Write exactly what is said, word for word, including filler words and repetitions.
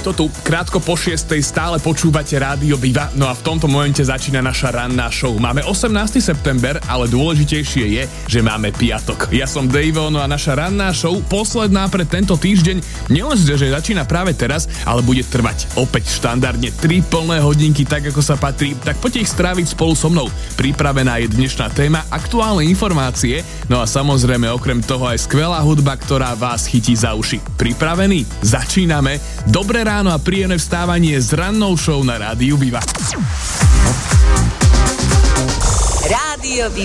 istotu, krátko po šiestej stále počúvate Rádio Viva, no a v tomto momente začína naša ranná show. Máme osemnásteho september, ale dôležitejšie je, že máme piatok. Ja som Dejvo, no a naša ranná show, posledná pre tento týždeň, nielen že začína práve teraz, ale bude trvať opäť štandardne tri plné hodinky, tak ako sa patrí, tak poďte ich stráviť spolu so mnou. Pripravená je dnešná téma, aktuálne informácie, no a samozrejme okrem toho aj skvelá hudba, ktorá vás chytí za uši. Pripravení? Začíname. Dobré ráno a príjemné vstávanie s rannou show na Rádiu Viva. Rádio Viva.